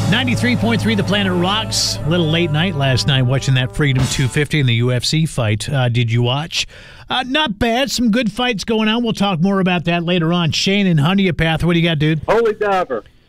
93.3 The Planet Rocks. A little late night last night watching that Freedom 250 and the UFC fight. Did you watch? Not bad. Some good fights going on. We'll talk more about that later on. Shane in Honeypath, what do you got, dude? Holy Diver.